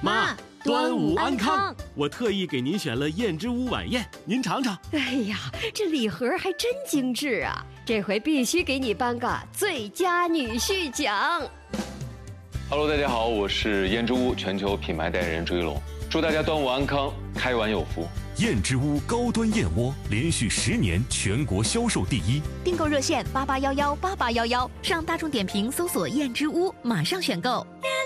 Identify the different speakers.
Speaker 1: 妈，
Speaker 2: 端午安
Speaker 1: 康！
Speaker 2: 我特意给您选了燕之屋晚宴，您尝尝。
Speaker 1: 哎呀，这礼盒还真精致啊！这回必须给你颁个最佳女婿奖。
Speaker 3: Hello， 大家好，我是燕之屋全球品牌代言人朱一龙，祝大家端午安康，开碗有福。
Speaker 4: 燕之屋高端燕窝连续10年全国销售第一，
Speaker 5: 订购热线88118811，上大众点评搜索燕之屋，马上选购。